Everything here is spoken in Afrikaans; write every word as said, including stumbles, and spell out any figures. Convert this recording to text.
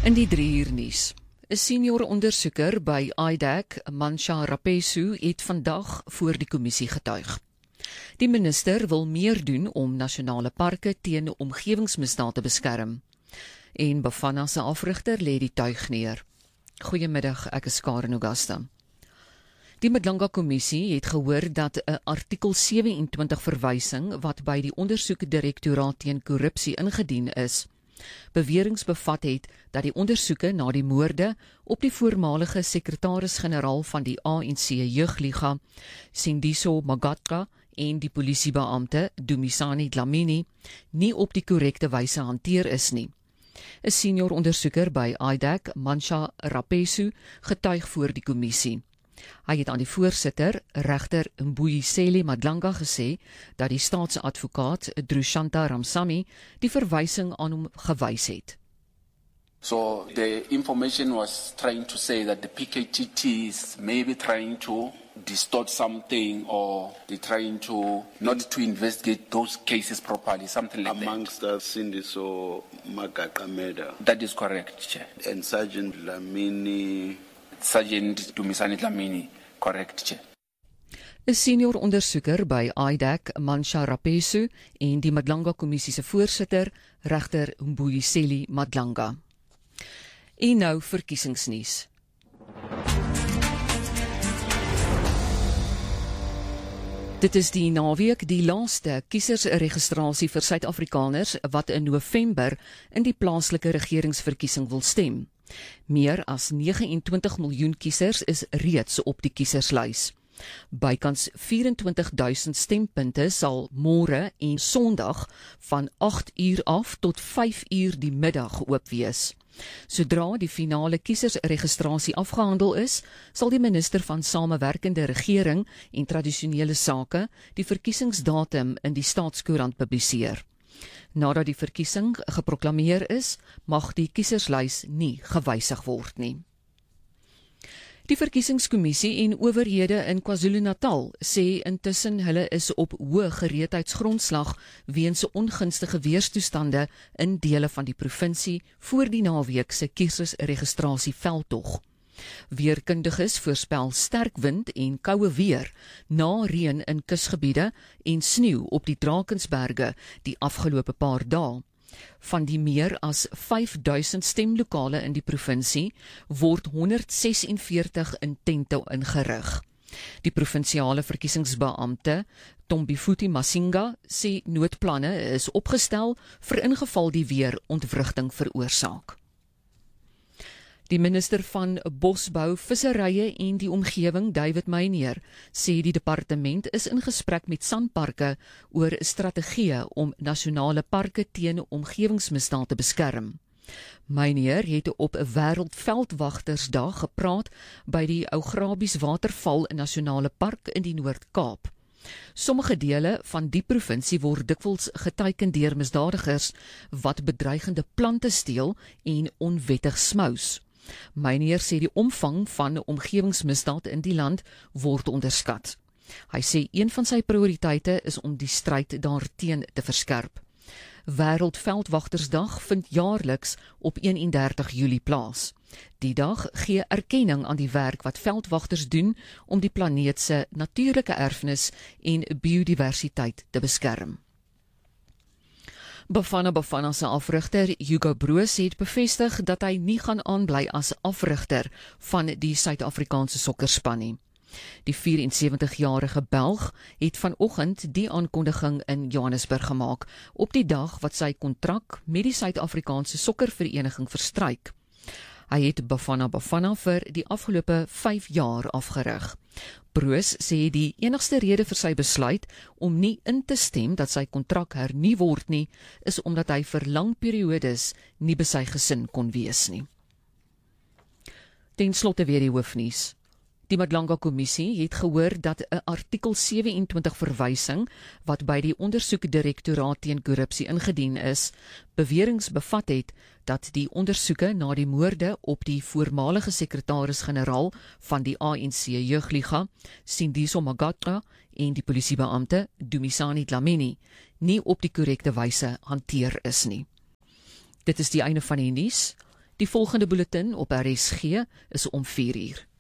In die drie uur nuus. 'n Senior ondersoeker by I D A C, Mansha Rapesu, het vandag voor die kommissie getuig. Die minister wil meer doen om nasionale parke teen omgewingsmisdaad te beskerm. En Bafana se afrigter lê die tuig neer. Goeiemiddag, ek is Karen Augusta. Die Madlanga-kommissie het gehoor dat 'n artikel sewe en twintig verwysing wat by die ondersoekdirektoraat teen korrupsie ingedien is, beweringe bevat het dat die ondersoeke na die moorde op die voormalige sekretaris-generaal van die A N C Jeugliga, Sindiso Magatra, en die polisiebeampte Dumisani Dlamini nie op die korrekte wyse hanteer is nie. 'n Senior ondersoeker by I D A C, Mansha Rapesu, getuig voor die kommissie. Hy het aan die voorsitter, regter Mbuyiseli Madlanga, gesê dat die staatsadvokaat Drushanta Ramsamy die verwysing aan hom gewys het. So the information was trying to say that the P K T T is maybe trying to distort something, or they're trying to not to investigate those cases properly, something like Amongst that. us, Sindiso Magatra murder That is correct, Chair. and Sergeant Lamini. Sergeant Dumisani Dlamini, correct, Chair. 'n Senior ondersoeker by I D A C, Mansha Rapesu, en die Madlanga-kommissie se voorsitter, regter Mbuyiseli Madlanga. En nou verkiesingsnuus. Dit is die naweek die laaste kiesersregistrasie vir Suid-Afrikaners wat in November in die plaaslike regeringsverkiesing wil stem. Meer as vyf nege twintig miljoen kiesers is reeds op die kieserslys. Bykans vyf en twintig duisend stempunte sal môre en Sondag van agt uur af tot vyf uur die middag oop wees. Sodra die finale kiesersregistrasie afgehandel is, sal die minister van Samewerkende Regering en Tradisionele Sake die verkiesingsdatum in die Staatskoerant publiseer. Nadat die verkiesing geproklameer is, mag die kieserslys nie gewysig word nie. Die verkiesingskommissie en owerhede in KwaZulu-Natal sê intussen hulle is op hoë gereedheidsgrondslag weens ongunstige weerstoestande in dele van die provinsie voor die naweek se kiesersregistrasie veldtog. Weerkundiges voorspel sterk wind en koue weer na reën in kusgebiede en sneeu op die Drakensberge die afgelope paar dae. Van die meer as vyf duisend stemlokale in die provinsie word honderd ses en veertig in tente ingerig. Die provinsiale verkiesingsbeampte, Tombifuthi Masinga, sê noodplanne is opgestel vir ingeval die weer ontwrigting veroorsaak. Die minister van Bosbou, Visserye en die Omgewing, David Meinier, sê die departement is in gesprek met Sanparke oor strategieë om nasionale parke teen omgewingsmisdaad te beskerm. Meinier het op 'n Wêreldveldwagtersdag gepraat by die Ougrabies Waterval Nasionale Park in die Noord-Kaap. Sommige dele van die provinsie word dikwels geteiken deur misdadigers wat bedreigende plante steel en onwettig smous. Meinier sê die omvang van omgewingsmisdaad in die land word onderskat. Hy sê een van sy prioriteite is om die stryd daarteen te verskerp. Wêreldveldwagtersdag vind jaarliks op eenendertig Julie plaas. Die dag gee erkenning aan die werk wat veldwagters doen om die planeet se natuurlike erfenis en biodiversiteit te beskerm. Bafana Bafana se afrigter, Hugo Broos, het bevestig dat hy nie gaan aanbly as afrigter van die Suid-Afrikaanse sokkerspan nie. Die vyf en sewentig-jarige Belg het vanoggend die aankondiging in Johannesburg gemaak, op die dag wat sy kontrak met die Suid-Afrikaanse sokkervereniging verstryk. Hy het Bafana Bafana vir die afgelope vyf jaar afgerig. Broos sê die enigste rede vir sy besluit om nie in te stem dat sy kontrak hernu word nie, is omdat hy vir lang periodes nie by sy gesin kon wees nie. Ten slotte weer die hoofnuus. Die Madlanga-kommissie het gehoor dat 'n artikel sewe en twintig verwysing wat by die ondersoekdirektoraat teen korrupsie ingedien is, beweringe bevat het dat die ondersoeke na die moorde op die voormalige sekretaris-generaal van die A N C Jeugliga, Sindiso Magatra, en die polisiebeampte Dumisani Dlamini nie op die korrekte wyse hanteer is nie. Dit is die einde van die nuus. Die volgende bulletin op R S G is om vier uur.